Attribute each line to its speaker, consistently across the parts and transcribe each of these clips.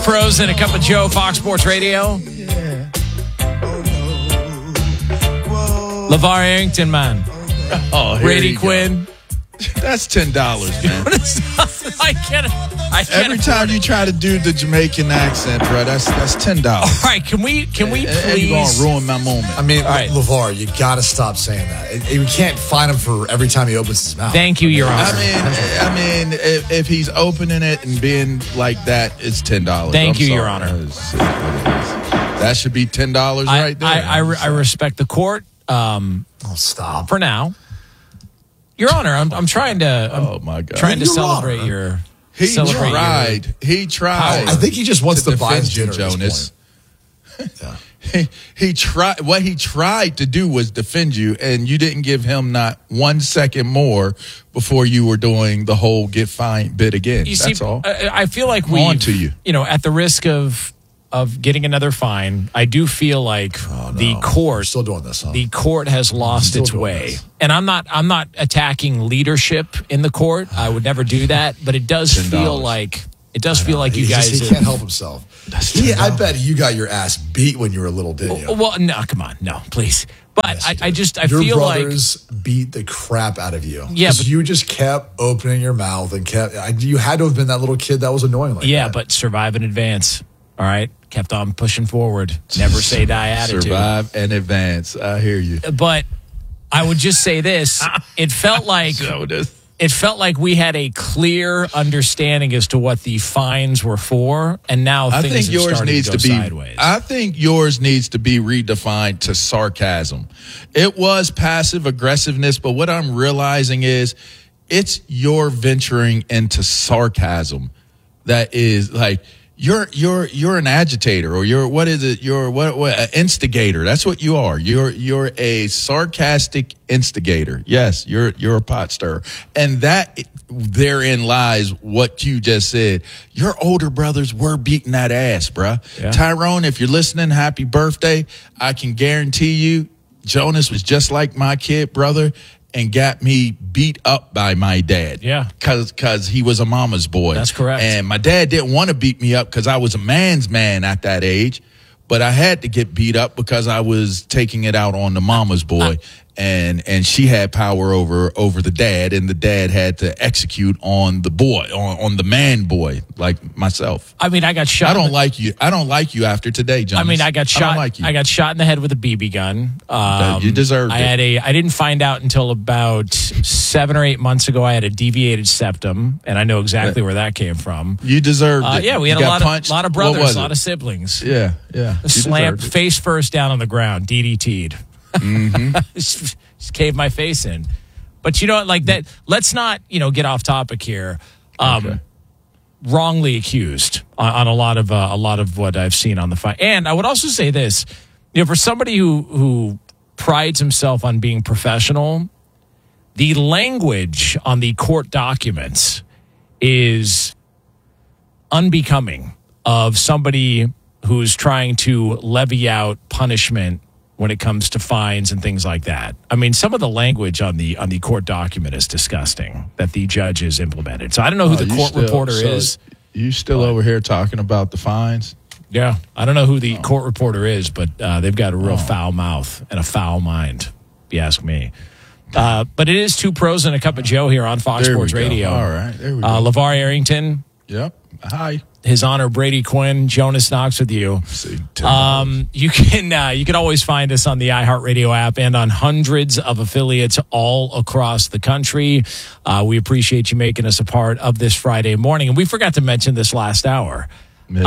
Speaker 1: Pros and a Cup of Joe, Fox Sports Radio. LeVar Arrington, man.
Speaker 2: Oh,
Speaker 1: Brady Quinn.
Speaker 2: That's $10, man.
Speaker 1: I can't.
Speaker 2: Every time you try to do the Jamaican accent, bro, that's $10.
Speaker 1: All right, can we please?
Speaker 2: And you're gonna ruin my moment.
Speaker 3: I mean,
Speaker 1: right.
Speaker 3: LeVar, you got to stop saying that. You can't find him for every time he opens his mouth.
Speaker 1: Thank you, Your Honor.
Speaker 2: I mean, if he's opening it and being like that, it's $10.
Speaker 1: Thank you,
Speaker 2: sorry.
Speaker 1: Your Honor.
Speaker 2: That should be $10 right there.
Speaker 1: I respect the court.
Speaker 3: Stop
Speaker 1: for now. Your Honor, I'm trying to.
Speaker 2: Oh my God!
Speaker 1: Trying to
Speaker 3: Your
Speaker 1: celebrate
Speaker 3: Honor.
Speaker 1: your.
Speaker 2: He
Speaker 1: celebrate
Speaker 2: tried. He tried.
Speaker 3: I think he just wants
Speaker 2: to
Speaker 3: to buy
Speaker 2: defend you,
Speaker 3: dinner at
Speaker 2: Jonas.
Speaker 3: this point.
Speaker 2: He tried. What he tried to do was defend you, and you didn't give him not 1 second more before you were doing the whole get fined bit again.
Speaker 1: You
Speaker 2: That's
Speaker 1: see,
Speaker 2: all.
Speaker 1: I feel like
Speaker 2: On to you.
Speaker 1: At the risk of getting another fine, I do feel like the court
Speaker 3: We're still doing this. Huh?
Speaker 1: the court has lost
Speaker 3: Still
Speaker 1: its
Speaker 3: doing
Speaker 1: way.
Speaker 3: this.
Speaker 1: And I'm not attacking leadership in the court. I would never do that, but it does feel
Speaker 2: $10.
Speaker 1: like you
Speaker 3: He
Speaker 1: guys
Speaker 3: he can't help himself. I bet you got your ass beat when you were little, didn't you?
Speaker 1: Well, no, come on. No, please. But
Speaker 3: Yes,
Speaker 1: I
Speaker 3: your
Speaker 1: feel like
Speaker 3: brothers beat the crap out of you.
Speaker 1: Yeah,
Speaker 3: 'Cause
Speaker 1: but-
Speaker 3: you just kept opening your mouth and you had to have been that little kid that was annoying like that.
Speaker 1: but survive in advance. All right, kept on pushing forward. Never say die attitude.
Speaker 2: Survive and advance. I hear you.
Speaker 1: But I would just say this: it felt like we had a clear understanding as to what the fines were for, and now
Speaker 2: I
Speaker 1: things
Speaker 2: think
Speaker 1: have
Speaker 2: yours
Speaker 1: started
Speaker 2: needs
Speaker 1: to
Speaker 2: to
Speaker 1: go
Speaker 2: be.
Speaker 1: sideways.
Speaker 2: I think yours needs to be redefined to sarcasm. It was passive aggressiveness, but what I'm realizing is it's your venturing into sarcasm that is like. You're an agitator, or you're an instigator. That's what you are. You're a sarcastic instigator. Yes, you're a pot stirrer, and that therein lies what you just said. Your older brothers were beating that ass, bruh.
Speaker 1: Yeah.
Speaker 2: Tyrone, if you're listening, happy birthday. I can guarantee you, Jonas was just like my kid brother. And got me beat up by my dad.
Speaker 1: Yeah.
Speaker 2: Because he was a mama's boy.
Speaker 1: That's correct.
Speaker 2: And my dad didn't want to beat me up because I was a man's man at that age. But I had to get beat up because I was taking it out on the mama's boy. And she had power over the dad, and the dad had to execute on the boy, on the man boy, like myself.
Speaker 1: I mean, I got shot.
Speaker 2: I don't like you. I don't like you after today, Jonas.
Speaker 1: I mean, I got shot.
Speaker 2: I don't like you.
Speaker 1: I got shot in the head with a BB gun.
Speaker 2: You deserved it.
Speaker 1: I didn't find out until about 7 or 8 months ago. I had a deviated septum, and I know exactly where that came from.
Speaker 2: You deserved it.
Speaker 1: Yeah, we had
Speaker 2: You
Speaker 1: a
Speaker 2: got
Speaker 1: lot
Speaker 2: punched.
Speaker 1: of
Speaker 2: What
Speaker 1: brothers,
Speaker 2: was
Speaker 1: a lot
Speaker 2: it?
Speaker 1: of siblings.
Speaker 2: Yeah. You
Speaker 1: Slammed
Speaker 2: deserved it.
Speaker 1: face first down on the ground, DDT'd.
Speaker 2: Mm-hmm.
Speaker 1: Just caved my face in. But you know what, like that, let's not, get off topic here.
Speaker 2: Okay.
Speaker 1: Wrongly accused on a lot of what I've seen on the fight. And I would also say this, for somebody who prides himself on being professional, the language on the court documents is unbecoming of somebody who's trying to levy out punishment when it comes to fines and things like that. I mean, some of the language on the court document is disgusting that the judge has implemented. So I don't know who the court reporter is.
Speaker 2: You still over here talking about the fines?
Speaker 1: Yeah, I don't know who the court reporter is, but they've got a real foul mouth and a foul mind, if you ask me. But it is Two Pros and a Cup of Joe here on Fox
Speaker 2: There we
Speaker 1: Sports
Speaker 2: go.
Speaker 1: Radio.
Speaker 2: All right, there we go.
Speaker 1: LeVar Arrington,
Speaker 2: Yep. Hi.
Speaker 1: His Honor Brady Quinn, Jonas Knox with you.
Speaker 2: See,
Speaker 1: You can always find us on the iHeartRadio app and on hundreds of affiliates all across the country. We appreciate you making us a part of this Friday morning, and we forgot to mention this last hour. It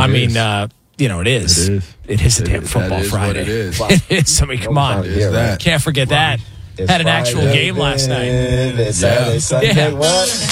Speaker 1: is. It is a damn football
Speaker 2: that is
Speaker 1: Friday.
Speaker 2: What it is.
Speaker 1: It is. I mean, come on,
Speaker 2: Is that?
Speaker 1: can't forget that. Had an actual game last night.
Speaker 4: Saturday, Sunday,
Speaker 1: Yeah.
Speaker 4: what?